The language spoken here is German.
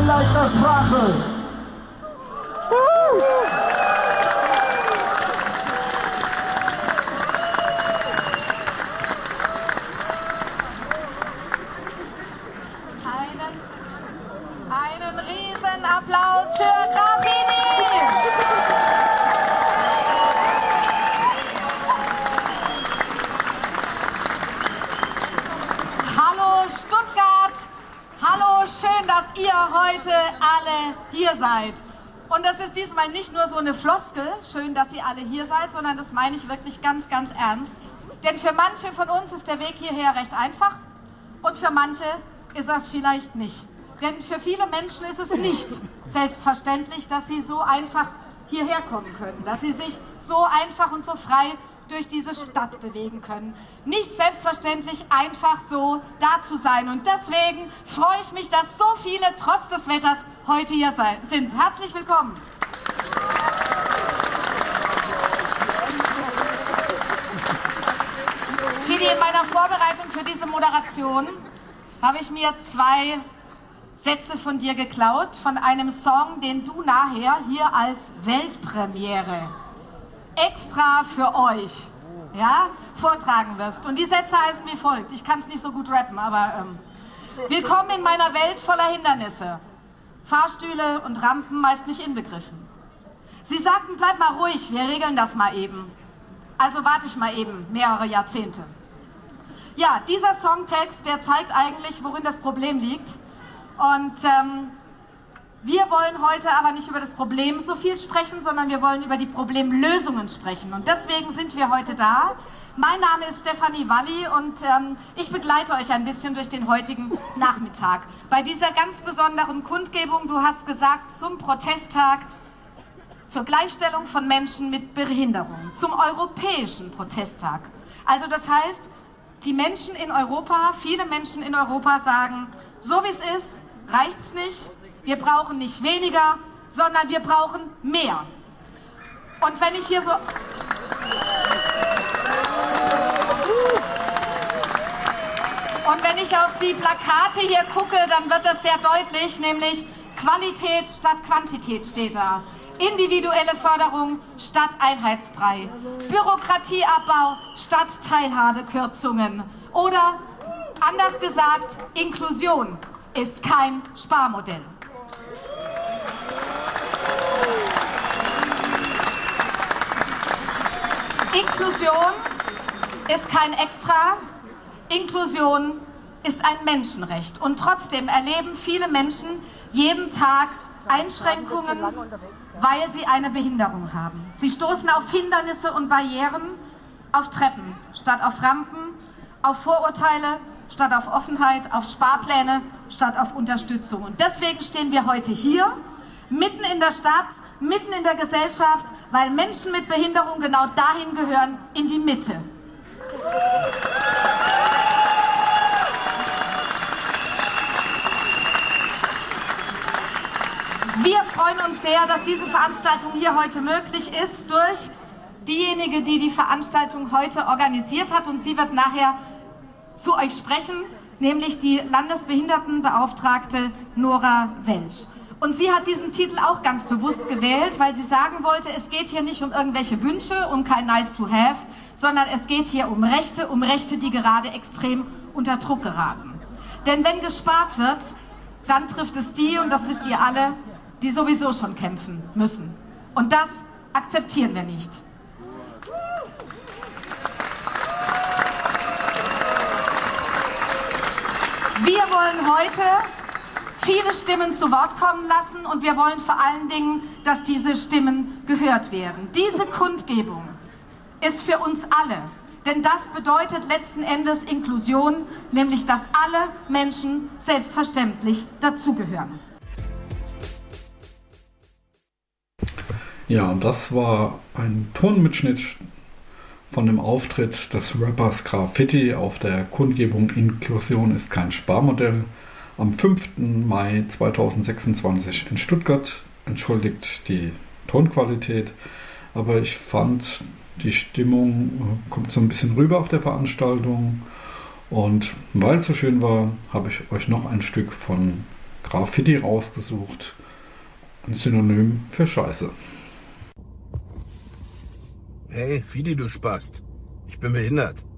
in leichter Sprache. Einen Riesenapplaus für Graffiti! Hallo Stuttgart! Hallo, schön, dass ihr heute alle hier seid. Und das ist diesmal nicht nur so eine Floskel, schön, dass ihr alle hier seid, sondern das meine ich wirklich ganz, ganz ernst. Denn für manche von uns ist der Weg hierher recht einfach und für manche ist das vielleicht nicht. Denn für viele Menschen ist es nicht selbstverständlich, dass sie so einfach hierher kommen können, dass sie sich so einfach und so frei durch diese Stadt bewegen können. Nicht selbstverständlich einfach so da zu sein. Und deswegen freue ich mich, dass so viele trotz des Wetters heute hier sind. Herzlich willkommen. Fidi, in meiner Vorbereitung für diese Moderation habe ich mir 2 Sätze von dir geklaut, von einem Song, den du nachher hier als Weltpremiere extra für euch vortragen wirst. Und die Sätze heißen wie folgt. Ich kann es nicht so gut rappen, aber willkommen in meiner Welt voller Hindernisse. Fahrstühle und Rampen meist nicht inbegriffen. Sie sagten, bleib mal ruhig, wir regeln das mal eben. Also warte ich mal eben mehrere Jahrzehnte. Ja, dieser Songtext, der zeigt eigentlich, worin das Problem liegt. Und wir wollen heute aber nicht über das Problem so viel sprechen, sondern wir wollen über die Problemlösungen sprechen. Und deswegen sind wir heute da. Mein Name ist Stefanie Walli und ich begleite euch ein bisschen durch den heutigen Nachmittag. Bei dieser ganz besonderen Kundgebung, du hast gesagt, zum Protesttag zur Gleichstellung von Menschen mit Behinderung, zum europäischen Protesttag. Also das heißt, die Menschen in Europa, viele Menschen in Europa sagen, so wie es ist, reicht es nicht. Wir brauchen nicht weniger, sondern wir brauchen mehr. Und wenn ich hier so... Und wenn ich auf die Plakate hier gucke, dann wird das sehr deutlich, nämlich Qualität statt Quantität steht da. Individuelle Förderung statt Einheitsbrei. Bürokratieabbau statt Teilhabekürzungen. Oder anders gesagt, Inklusion ist kein Sparmodell. Inklusion ist kein Extra, Inklusion ist ein Menschenrecht. Und trotzdem erleben viele Menschen jeden Tag Einschränkungen, weil sie eine Behinderung haben. Sie stoßen auf Hindernisse und Barrieren, auf Treppen statt auf Rampen, auf Vorurteile statt auf Offenheit, auf Sparpläne statt auf Unterstützung. Und deswegen stehen wir heute hier, mitten in der Stadt, mitten in der Gesellschaft, weil Menschen mit Behinderung genau dahin gehören, in die Mitte. Wir freuen uns sehr, dass diese Veranstaltung hier heute möglich ist durch diejenige, die die Veranstaltung heute organisiert hat, und sie wird nachher zu euch sprechen, nämlich die Landesbehindertenbeauftragte Nora Welsch. Und sie hat diesen Titel auch ganz bewusst gewählt, weil sie sagen wollte, es geht hier nicht um irgendwelche Wünsche, um kein Nice to have, sondern es geht hier um Rechte, die gerade extrem unter Druck geraten. Denn wenn gespart wird, dann trifft es die, und das wisst ihr alle, die sowieso schon kämpfen müssen. Und das akzeptieren wir nicht. Wir wollen heute viele Stimmen zu Wort kommen lassen und wir wollen vor allen Dingen, dass diese Stimmen gehört werden. Diese Kundgebung ist für uns alle, denn das bedeutet letzten Endes Inklusion, nämlich dass alle Menschen selbstverständlich dazugehören. Ja, und das war ein Tonmitschnitt von dem Auftritt des Rappers Graffiti auf der Kundgebung Inklusion ist kein Sparmodell am 5. Mai 2026 in Stuttgart. Entschuldigt die Tonqualität, aber ich fand, die Stimmung kommt so ein bisschen rüber auf der Veranstaltung, und weil es so schön war, habe ich euch noch ein Stück von Graffiti rausgesucht. Ein Synonym für Scheiße. Hey, Fidi, du Spast. Ich bin behindert.